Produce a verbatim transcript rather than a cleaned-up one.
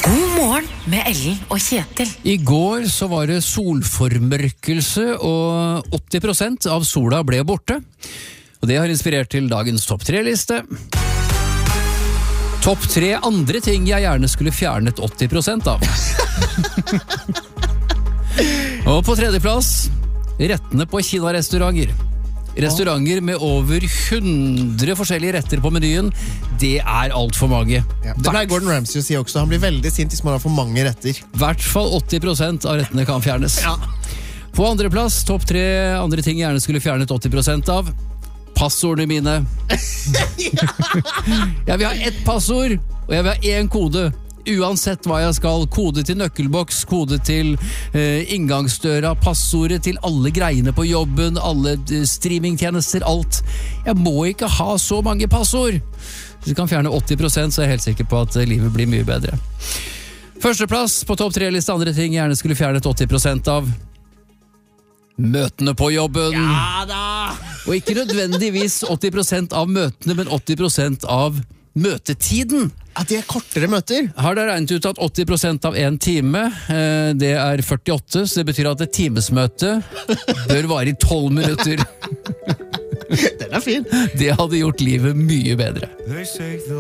God morgen med Ellen og Kjetil. I går så var det solformørkelse, og åtti prosent av sola ble borte. Og det har inspirert til dagens topp tre-liste. Topp tre andre ting jeg gjerne skulle fjernet åtti prosent av. Og på tredjeplass, rettene på Kina-restauranter. Restauranter med over hundre forskjellige retter på menyen, det er alt for mange. Ja, det pleier Gordon Ramsay å si også. Han blir veldig sint hvis man har for mange retter. I hvert fall åtti prosent av rettene kan fjernes. Ja. På andre plass, topp tre andre ting jeg gjerne skulle fjernet åtti prosent av. Passordene mine. Jeg vil ha ett passord, og jeg vil ha én kode. Uansett hva jeg skal, kode til nøkkelboks, kode til eh, inngangsdøra, passordet til alle greiene på jobben, alle eh, streamingtjenester, alt. Jeg må ikke ha så mange passord. Hvis du kan fjerne åtti prosent, så er jeg helt sikker på at eh, livet blir mye bedre. Førsteplass på topp tre-liste andre ting jeg gjerne skulle fjernet åtti prosent av. Møtene på jobben. Ja da! Og ikke nødvendigvis åtti prosent av møtene, men åtti prosent av møtetiden. At det er kortere møter. Har dere regnet ut at åtti prosent av en time, eh, det er førtiåtte, så det betyr at et timesmøte bør vare i tolv minutter. Den er fin. Det hadde gjort livet mye bedre.